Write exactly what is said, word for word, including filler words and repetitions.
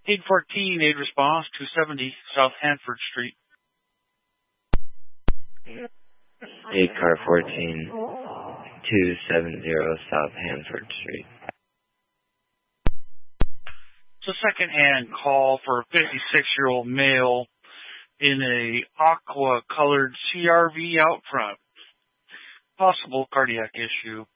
eight fourteen, aid response, two seventy South Hanford Street. eight car fourteen, two seventy South Hanford Street. It's a second-hand call for a fifty-six-year-old male in a aqua-colored C R V out front. Possible cardiac issue.